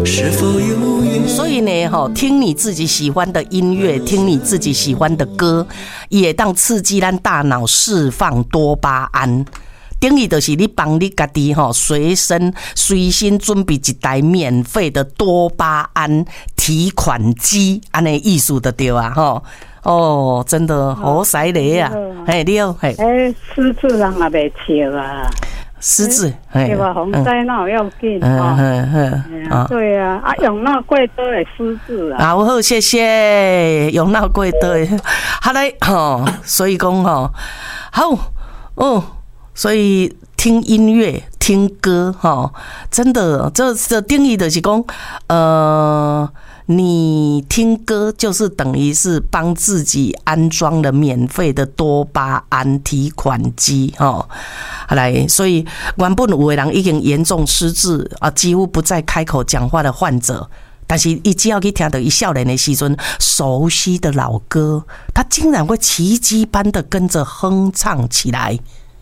是否有缘？ 所以呢，听你自己喜欢的音乐，听你自己喜欢的歌，也当刺激咱大脑释放多巴胺。等于就是你帮你家己随身准备一台免费的多巴胺提款机，安尼意思就对啊哦，真的好犀利啊！嘿，你好，嘿， 狮子人也袂笑啊， 狮子， 对吧？洪灾那要紧对啊，用那贵多的狮子啊， 好，谢谢，用那贵多，好嘞，所以讲好所以听音乐、听歌，真的，这定义就是讲，你听歌就是等于是帮自己安装了免费的多巴胺提款机，好来，所以原本有的人已经严重失智啊，几乎不再开口讲话的患者。但是，他只要去听到他少年的时阵熟悉的老歌，他竟然会奇迹般的跟着哼唱起来。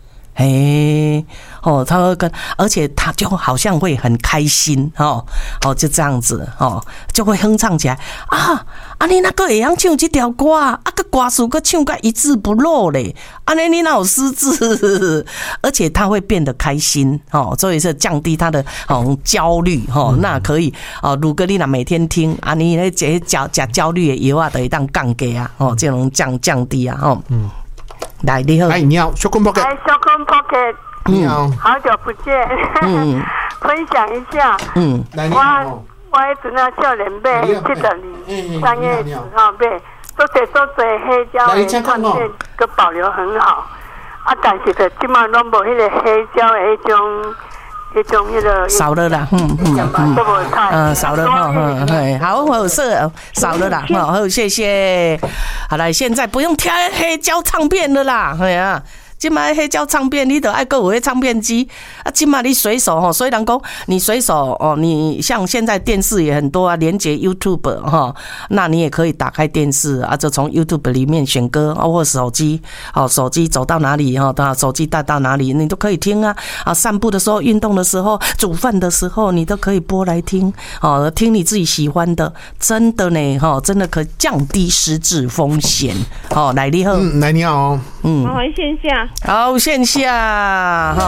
他会而且他就好像会很开心就这样子就会哼唱起来你那个会晓唱这条歌个歌词个唱个一字不漏嘞，你哪有失智？而且他会变得开心所以是降低他的焦虑那可以如果你若每天听你那这焦虑的药就会当降低这种降低来，你好， 你好，小坤 Pocket， 小坤 Pocket， 你好， 好久不见，分享一下，我迄阵啊少年买72年3月10号买，做黑胶的唱片，佮保留很好，但是就即马拢无迄个黑胶的迄种迄个少了啦，少了好色少了啦，好谢谢，好来，现在不用挑黑胶唱片了啦，现在黑胶唱片你就要有那唱片机现在你随手虽然说你随手你像现在电视也很多连结 YouTube 那你也可以打开电视就从 YouTube 里面选歌或手机手机走到哪里手机带到哪里你都可以听散步的时候、运动的时候、煮饭的时候你都可以播来听听你自己喜欢的，真的呢真的可以降低失智风险来，你好， 来，你好麻烦线下。 好，线下